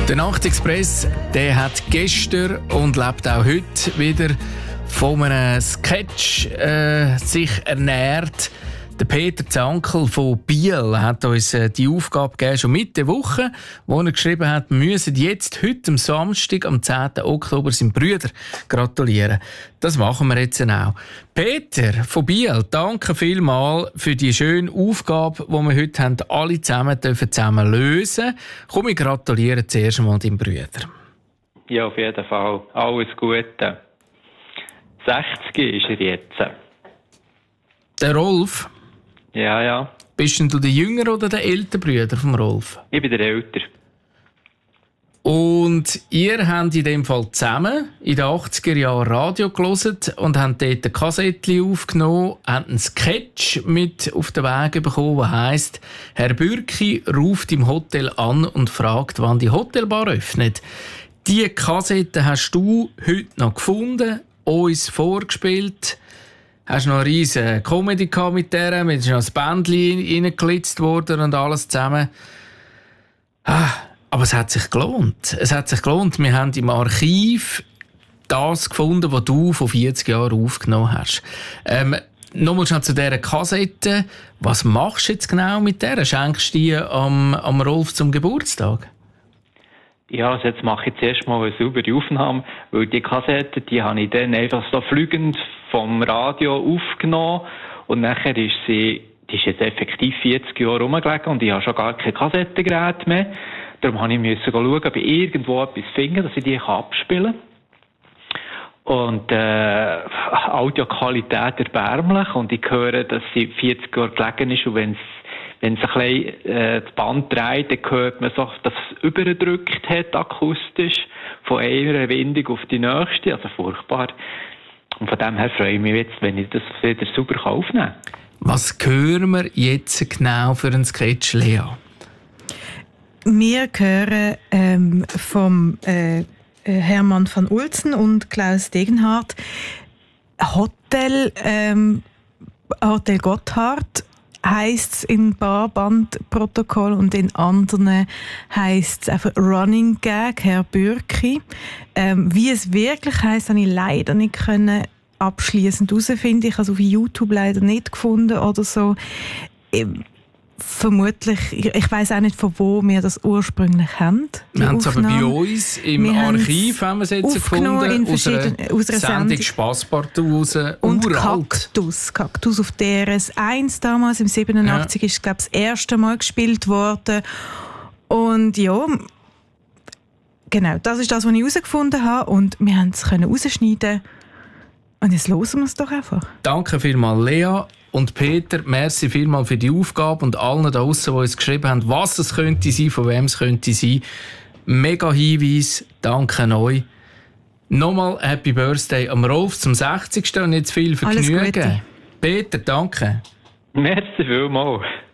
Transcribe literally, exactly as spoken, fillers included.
Der Nachtexpress, der hat gestern und lebt auch heute wieder von einem Sketch äh, sich ernährt. Der Peter Zankel von Biel hat uns äh, die Aufgabe gegeben, schon Mitte Woche, wo er geschrieben hat, wir müssen jetzt heute am Samstag, am zehnten Oktober, seinen Brüdern gratulieren. Das machen wir jetzt auch. Peter von Biel, danke vielmals für die schöne Aufgabe, die wir heute haben, alle zusammen dürfen zusammen lösen. Komm, ich gratuliere zuerst einmal deinen Brüdern. Ja, auf jeden Fall. Alles Gute. sechzig ist er jetzt. Der Rolf? Ja, ja. Bist denn du der Jüngere oder der ältere Bruder vom Rolf? Ich bin der Ältere. Und ihr habt in dem Fall zusammen in den achtziger Jahren Radio gehört und habt dort ein Kassettchen aufgenommen, habt einen Sketch mit auf den Weg bekommen, der heisst «Herr Bürki ruft im Hotel an und fragt, wann die Hotelbar öffnet». Diese Kassette hast du heute noch gefunden, uns vorgespielt. Hast noch eine riesige Comedy mit der, mit noch ein Bändchen reingeglitzt worden und alles zusammen. Ah, aber es hat sich gelohnt. Es hat sich gelohnt. Wir haben im Archiv das gefunden, was du vor vierzig Jahren aufgenommen hast. Ähm, Nochmal schnell zu dieser Kassette. Was machst du jetzt genau mit der? Schenkst du die am, am Rolf zum Geburtstag? Ja, also jetzt mache ich zuerst mal eine saubere Aufnahme, weil die Kassette, die habe ich dann einfach so fliegend vom Radio aufgenommen und nachher ist sie, die ist jetzt effektiv vierzig Jahre rumgelegen und ich habe schon gar kein Kassettengerät mehr. Darum habe ich müssen schauen, ob ich irgendwo etwas finde, dass ich die abspielen kann. Und äh, Audioqualität erbärmlich und ich höre, dass sie vierzig Jahre gelegen ist und wenn es Wenn es ein bisschen äh, das Band dreht, dann hört man so, dass es übergedrückt hat, akustisch, von einer Windung auf die nächste, also furchtbar. Und von dem her freue ich mich jetzt, wenn ich das wieder sauber aufnehmen kann. Was hören wir jetzt genau für einen Sketch, Lea? Wir hören ähm, vom äh, Hermann van Ulzen und Klaus Degenhardt Hotel, ähm, Hotel Gotthard heisst es im Barbandprotokoll und in anderen heisst es einfach Running Gag, Herr Bürki. Ähm, wie es wirklich heisst, habe ich leider nicht können abschliessend herausfinden. Ich habe es auf YouTube leider nicht gefunden oder so. Ähm, vermutlich, ich, ich weiss auch nicht, von wo wir das ursprünglich haben. Wir haben es aber bei uns im wir Archiv haben wir es jetzt gefunden, aus einer, aus einer Sendung Spasspartout raus. Und uralt. Kaktus, Kaktus auf D R S eins damals, im siebenundachtzig, ja. Ist, glaube ich, das erste Mal gespielt worden. Und ja, genau, das ist das, was ich herausgefunden habe. Und wir haben es rausschneiden. Und jetzt hören wir es doch einfach. Danke vielmals, Lea. Und Peter, merci vielmals für die Aufgabe und allen da draussen, die uns geschrieben haben, was es könnte sein, von wem es könnte sein. Mega Hinweis, danke euch. Nochmal Happy Birthday am Rolf zum sechzigsten und jetzt viel Vergnügen. Peter, danke. Merci vielmals.